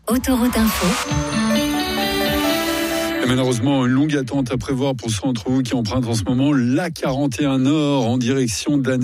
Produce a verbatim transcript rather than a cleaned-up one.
Autoroute Info. Et malheureusement, une longue attente à prévoir pour ceux d'entre vous qui empruntent en ce moment l'A quarante et un Nord en direction d'Annecy.